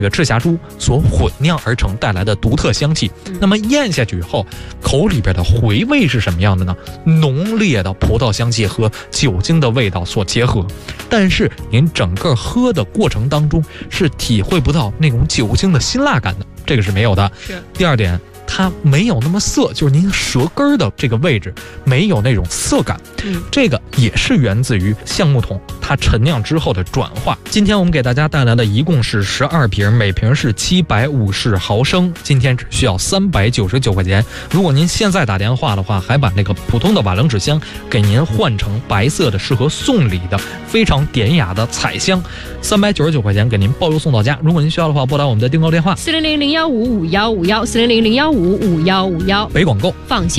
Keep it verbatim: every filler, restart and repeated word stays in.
这个赤霞珠所混酿而成带来的独特香气。那么咽下去以后，口里边的回味是什么样的呢？浓烈的葡萄香气和酒精的味道所结合，但是您整个喝的过程当中是体会不到那种酒精的辛辣感的，这个是没有的。 是。 第二点，它没有那么涩，就是您舌根的这个位置没有那种涩感， 嗯， 这个也是源自于橡木桶它陈酿之后的转化。今天我们给大家带来的一共是十二瓶，每瓶是七百五十毫升，今天只需要三百九十九块钱。如果您现在打电话的话，还把那个普通的瓦楞纸箱给您换成白色的，适合送礼的非常典雅的彩香，三百九十九块钱给您包邮送到家。如果您需要的话，拨打我们的订购电话四零零零幺五五幺五幺四零零零幺五五幺五幺。 北广购， 放心。